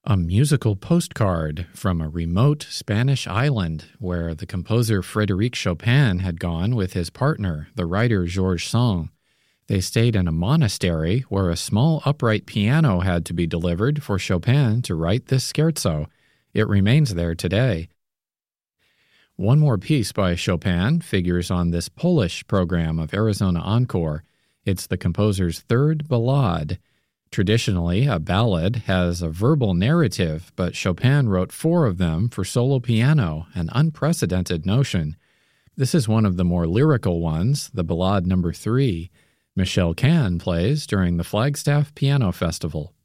A musical postcard from a remote Spanish island where the composer Frédéric Chopin had gone with his partner, the writer Georges Sand. They stayed in a monastery where a small upright piano had to be delivered for Chopin to write this scherzo. It remains there today. One more piece by Chopin figures on this Polish program of Arizona Encore. It's the composer's third ballade. Traditionally, a ballad has a verbal narrative, but Chopin wrote 4 of them for solo piano, an unprecedented notion. This is one of the more lyrical ones, the Ballade No. 3. Michel Can plays during the Flagstaff Piano Festival.